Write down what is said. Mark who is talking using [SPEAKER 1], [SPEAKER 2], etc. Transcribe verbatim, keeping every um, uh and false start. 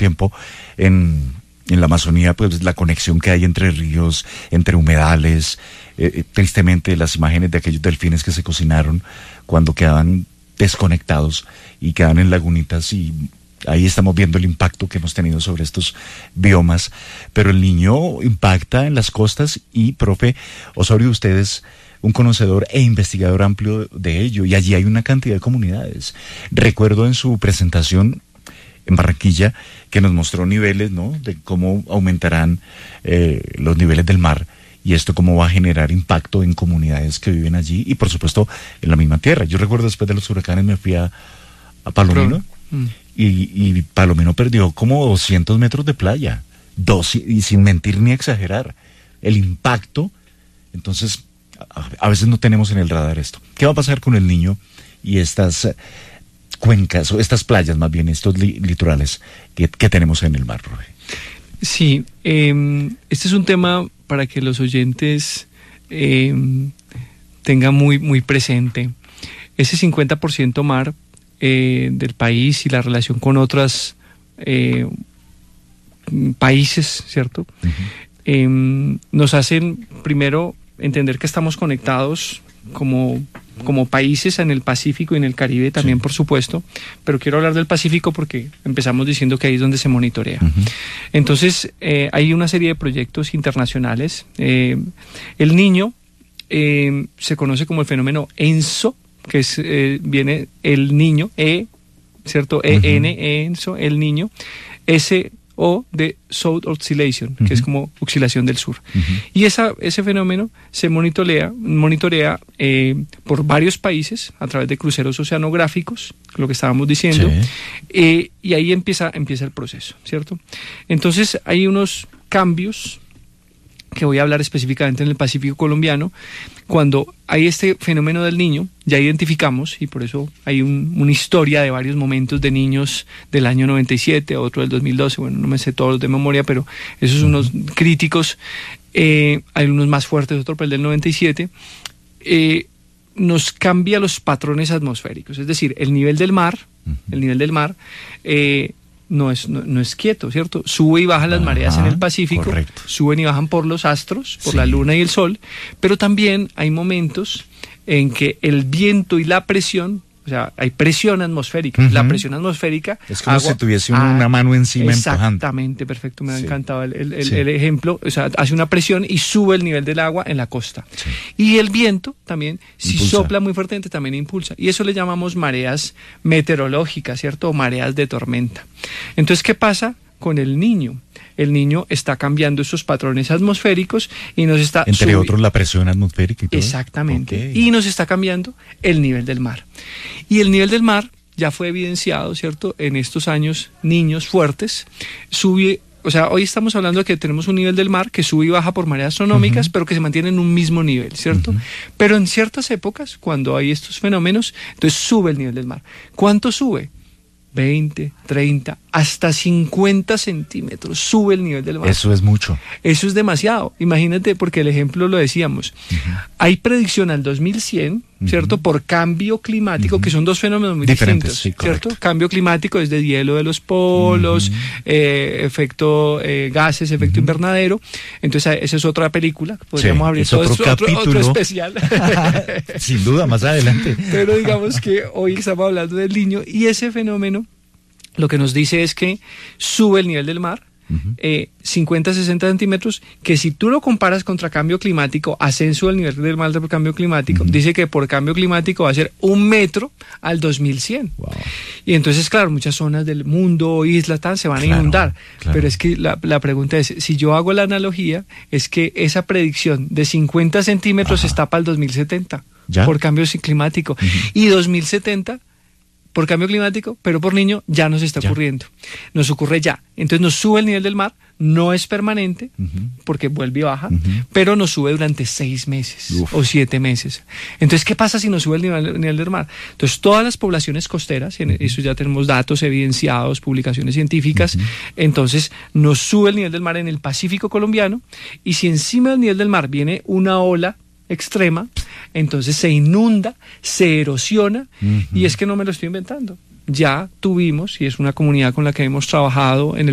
[SPEAKER 1] tiempo en, en la Amazonía, pues la conexión que hay entre ríos, entre humedales, eh, tristemente las imágenes de aquellos delfines que se cocinaron cuando quedaban desconectados y quedan en lagunitas, y ahí estamos viendo el impacto que hemos tenido sobre estos biomas. Pero el Niño impacta en las costas y, profe Osorio, usted es un conocedor e investigador amplio de ello, y allí hay una cantidad de comunidades. Recuerdo en su presentación en Barranquilla que nos mostró niveles, ¿no?, de cómo aumentarán eh, los niveles del mar, y esto cómo va a generar impacto en comunidades que viven allí y por supuesto en la misma tierra. Yo recuerdo después de los huracanes me fui a, a Palomino mm. y, y Palomino perdió como doscientos metros de playa, dos, y sin mentir ni exagerar, el impacto. Entonces a, a veces no tenemos en el radar esto. ¿Qué va a pasar con el Niño y estas uh, cuencas, o estas playas más bien, estos li, litorales que, que tenemos en el mar, profe?
[SPEAKER 2] Sí, eh, este es un tema para que los oyentes eh, tengan muy, muy presente. Ese cincuenta por ciento mar eh, del país y la relación con otros eh, países, ¿cierto? Uh-huh. Eh, nos hacen primero entender que estamos conectados como, como países en el Pacífico y en el Caribe también, sí, por supuesto, pero quiero hablar del Pacífico porque empezamos diciendo que ahí es donde se monitorea. Uh-huh. Entonces, eh, hay una serie de proyectos internacionales. Eh, el Niño eh, se conoce como el fenómeno ENSO, que es, eh, viene el Niño, E, ¿cierto? Uh-huh. E N, ENSO, el Niño, S o de South Oscillation, uh-huh, que es como oscilación del sur. Uh-huh. Y esa, ese fenómeno se monitorea, monitorea eh, por varios países a través de cruceros oceanográficos, lo que estábamos diciendo, sí, eh, y ahí empieza, empieza el proceso, ¿cierto? Entonces hay unos cambios que voy a hablar específicamente en el Pacífico colombiano. Cuando hay este fenómeno del Niño, ya identificamos, y por eso hay un, una historia de varios momentos de niños del año noventa y siete, otro del dos mil doce, bueno, no me sé todos de memoria, pero esos son unos críticos, eh, hay unos más fuertes, otro el del noventa y siete, eh, nos cambia los patrones atmosféricos, es decir, el nivel del mar, el nivel del mar, eh, No es, no, no es quieto, ¿cierto? Sube y bajan las mareas, ajá, en el Pacífico, correcto, suben y bajan por los astros, por, sí, la luna y el sol, pero también hay momentos en que el viento y la presión, o sea, hay presión atmosférica, uh-huh, la presión atmosférica...
[SPEAKER 1] Es como agua, si tuviese una, ah, una mano encima empujando.
[SPEAKER 2] Exactamente, perfecto, me ha, sí, encantado el, el, el, sí, el ejemplo, o sea, hace una presión y sube el nivel del agua en la costa. Sí. Y el viento también, si impulsa, sopla muy fuertemente, también impulsa. Y eso le llamamos mareas meteorológicas, ¿cierto? O mareas de tormenta. Entonces, ¿qué pasa con el Niño? El Niño está cambiando esos patrones atmosféricos y nos está...
[SPEAKER 1] Entre otros la presión atmosférica y todo.
[SPEAKER 2] Exactamente.
[SPEAKER 1] Okay.
[SPEAKER 2] Y nos está cambiando el nivel del mar. Y el nivel del mar ya fue evidenciado, ¿cierto? En estos años, niños fuertes, sube... O sea, hoy estamos hablando de que tenemos un nivel del mar que sube y baja por mareas astronómicas, uh-huh, pero que se mantiene en un mismo nivel, ¿cierto? Uh-huh. Pero en ciertas épocas, cuando hay estos fenómenos, entonces sube el nivel del mar. ¿Cuánto sube? veinte, treinta, hasta cincuenta centímetros sube el nivel del mar.
[SPEAKER 1] Eso es mucho.
[SPEAKER 2] Eso es demasiado. Imagínate, porque el ejemplo lo decíamos. Uh-huh. Hay predicción al dos mil cien, ¿cierto? Uh-huh. Por cambio climático, uh-huh, que son dos fenómenos muy diferentes, distintos, sí, ¿cierto? Cambio climático es de hielo de los polos, uh-huh, eh, efecto eh, gases, efecto, uh-huh, invernadero. Entonces, esa es otra película. Podríamos, sí, abrir todo
[SPEAKER 1] otro,
[SPEAKER 2] esto,
[SPEAKER 1] capítulo,
[SPEAKER 2] otro, otro especial.
[SPEAKER 1] Sin duda, más adelante.
[SPEAKER 2] Pero digamos que hoy estamos hablando del Niño y ese fenómeno lo que nos dice es que sube el nivel del mar, uh-huh, eh, cincuenta, sesenta centímetros, que si tú lo comparas contra cambio climático, ascenso del nivel del mar por cambio climático, uh-huh, dice que por cambio climático va a ser un metro al dos mil cien. Wow. Y entonces, claro, muchas zonas del mundo, islas, tal, se van, claro, a inundar. Claro. Pero es que la, la pregunta es, si yo hago la analogía, es que esa predicción de cincuenta centímetros, ajá, está para el dos mil setenta, ¿ya? Por cambio climático. Uh-huh. Y dos mil setenta... por cambio climático, pero por Niño ya nos está ya. ocurriendo. Nos ocurre ya. Entonces nos sube el nivel del mar, no es permanente, uh-huh, porque vuelve y baja, uh-huh, pero nos sube durante seis meses, uf, o siete meses. Entonces, ¿qué pasa si nos sube el nivel, el nivel del mar? Entonces, todas las poblaciones costeras, y en eso ya tenemos datos evidenciados, publicaciones científicas, uh-huh, entonces nos sube el nivel del mar en el Pacífico colombiano, y si encima del nivel del mar viene una ola extrema, entonces se inunda, se erosiona, uh-huh, y es que no me lo estoy inventando. Ya tuvimos, y es una comunidad con la que hemos trabajado en el